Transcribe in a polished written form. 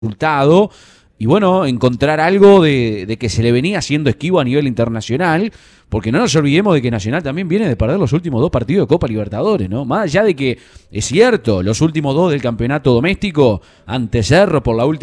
resultado y bueno, encontrar algo de que se le venía haciendo esquivo a nivel internacional, porque no nos olvidemos de que Nacional también viene de perder los últimos 2 partidos de Copa Libertadores, ¿no? Más allá de que es cierto, los últimos 2 del campeonato doméstico ante Cerro por la última